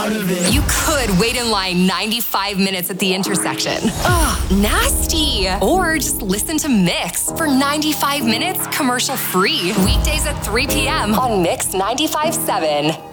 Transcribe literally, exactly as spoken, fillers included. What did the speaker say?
part of it. You could wait in line ninety-five minutes at the intersection. Ugh, nasty. Or just listen to Mix for ninety-five minutes commercial free. Weekdays at three p.m. on Mix ninety-five point seven.